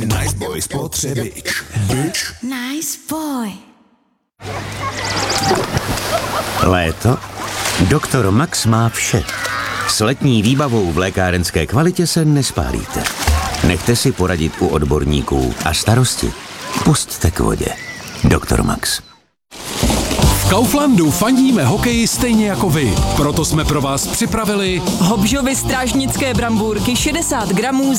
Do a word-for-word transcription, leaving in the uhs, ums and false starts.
jsi nice boy, spotřebič. Bitch. Nice boy. Léto? Doktor Max má vše. S letní výbavou v lékárenské kvalitě se nespálíte. Nechte si poradit u odborníků a starosti pusťte k vodě. Doktor Max. V Kauflandu fandíme hokeji stejně jako vy. Proto jsme pro vás připravili Hobžovy strážnické brambůrky šedesát gramů